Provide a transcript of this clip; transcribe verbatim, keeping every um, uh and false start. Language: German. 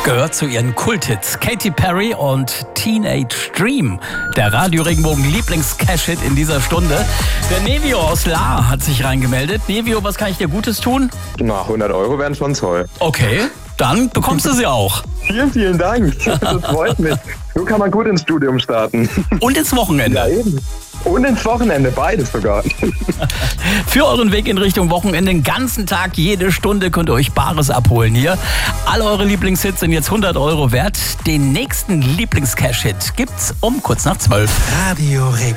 gehört zu ihren Kulthits. Katy Perry und Teenage Dream. Der Radio Regenbogen Lieblings-Cash-Hit in dieser Stunde. Der Nevio aus Lahr hat sich reingemeldet. Nevio, was kann ich dir Gutes tun? Na, hundert Euro wären schon toll. Okay, dann bekommst du sie auch. Vielen, vielen Dank. Das freut mich. So kann man gut ins Studium starten. Und ins Wochenende. Ja, eben. Und ins Wochenende, beides sogar. Für euren Weg in Richtung Wochenende, den ganzen Tag, jede Stunde könnt ihr euch Bares abholen hier. Alle eure Lieblingshits sind jetzt hundert Euro wert. Den nächsten Lieblings-Cash-Hit gibt's um kurz nach zwölf. Radio Regenbogen.